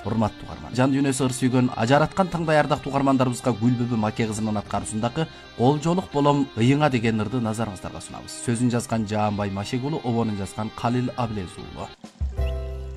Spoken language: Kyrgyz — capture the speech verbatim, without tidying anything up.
урматтуу угарман. Жан дүйнөсү ыр сүйгөн ажараткан таңдай ардактуу угармандарыбызга Гүлбүбү Маке кызынын аткаруусундагы Олжолук болом ыйыңа деген ырды назарыңыздарга сунабыз. Сөзүн жазган Жаанбай Машек уулу, обонун жазган Калил Аблез уулу.